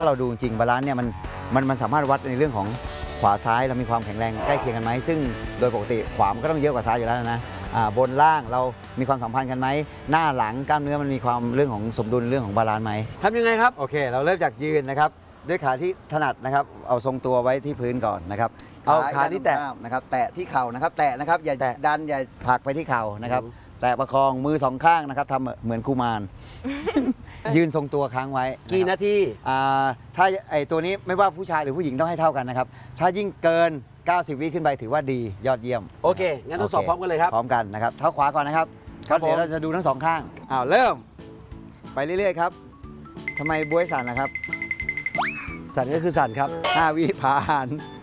ถ้าเราดูจริงบาลานซ์เนี่ยมันสามารถวัดในเรื่องของขวาซ้ายเรามีความแข็งแรงใกล้เคียงกันไหมซึ่งโดยปกติขวามันก็ต้องเยอะกว่าซ้ายอยู่แล้วนะบนล่างเรามีความสัมพันธ์กันไหมหน้าหลังกล้ามเนื้อมันมีความเรื่องของสมดุลเรื่องของบาลานซ์ไหมทำยังไงครับโอเคเราเริ่มจากยืนนะครับด้วยขาที่ถนัดนะครับเอาทรงตัวไว้ที่พื้นก่อนนะครับเอาขาที่แตะนะครับแตะที่เข่านะครับแตะนะครับอย่าดันอย่าผลักไปที่เข่านะครับแตะประคองมือสองข้างนะครับทำเหมือนกุมาร ยืนทรงตัวค้างไว้กี่นาทีถ้าไอตัวนี้ไม่ว่าผู้ชายหรือผู้หญิงต้องให้เท่ากันนะครับถ้ายิ่งเกิน90 วิขึ้นไปถือว่าดียอดเยี่ยมโอเคงั้นทดสอบพร้อมกันเลยครับพร้อมกันนะครับเท้าขวาก่อนนะครับครับเดี๋ยวเราจะดูทั้งสองข้างเริ่มไปเรื่อยๆครับทำไมบ๊วยสั่นนะครับสั่นก็คือสั่นครับ 5 วิผ่าน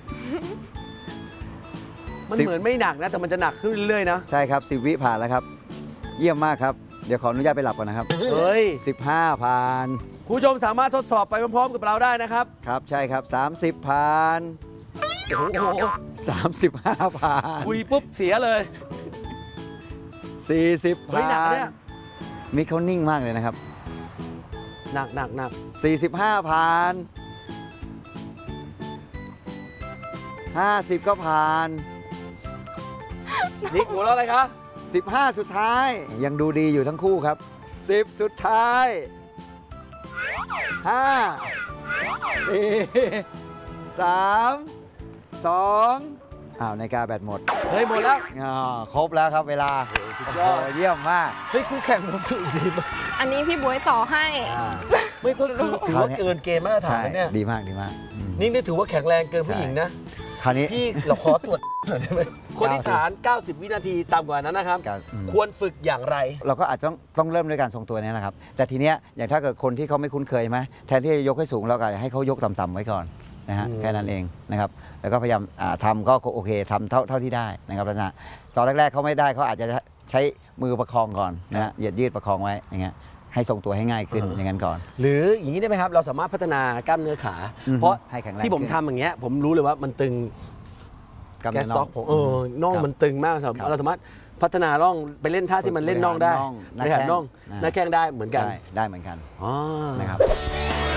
มันเหมือนไม่หนักนะแต่มันจะหนักขึ้นเรื่อยๆนะใช่ครับ10 วิผ่านแล้วครับเยี่ยมมากครับเดี๋ยวขออนุญาตไปหลับก่อนนะครับเฮ้ย 15ผ่านคุณผู้ชมสามารถทดสอบไปพร้อมๆกับเราได้นะครับครับใช่ครับ30ผ่านโอ้โห 35ผ่านคุยปุ๊บเสียเลย 40ผ่านมิกเขานิ่งมากเลยนะครับหนัก 45ผ่าน50ก็ผ่านนิกหัวเราะอะไรคะ 15สุดท้ายยังดูดีอยู่ทั้งคู่ครับ10สุดท้าย5 4 3 2นาฬิกาแบตหมดเฮ้ยหมดแล้วครบแล้วครับเวลาสุดยอดเยี่ยมมากเฮ้ยคู่แข่งผมสุดจริงอันนี้พี่บ๊วยต่อให้ไม่ก็คือถือว่าเกินเกณฑ์มาตรฐานเนี่ยดีมากดีมากนี่ถือว่าแข็งแรงเกินผู้หญิงนะคราวนี้พี่เราขอตรวจหน่อยได้ไหมคนที่ฐาน90 วินาทีต่ำกว่านั้นนะครับควรฝึกอย่างไรเราก็อาจจะต้องเริ่มด้วยการทรงตัวนี้นะครับแต่ทีเนี้ยอย่างถ้าเกิดคนที่เขาไม่คุ้นเคยไหมแทนที่จะยกให้สูงเราก็ให้เขายกต่ำๆไว้ก่อนนะฮะแค่นั้นเองนะครับแล้วก็พยายามทำก็โอเคทำเท่าที่ได้นะครับลักษณะตอนแรกๆเขาไม่ได้เขาอาจจะใช้มือประคองก่อนนะฮะยืดประคองไว้อย่างเงี้ยให้ทรงตัวให้ง่ายขึ้นอย่างนั้นก่อนหรืออย่างนี้ได้ไหมครับเราสามารถพัฒนากล้ามเนื้อขาเพราะที่ผมทำอย่างเงี้ยผมรู้เลยว่ามันตึงแกสต็อกผมน่องมันตึงมากเราสามารถพัฒนาน่องไปเล่นท่าที่มันเล่นน่องได้นะครับน่องหน้าแข้งได้เหมือนกันได้เหมือนกันอ๋อนะครับ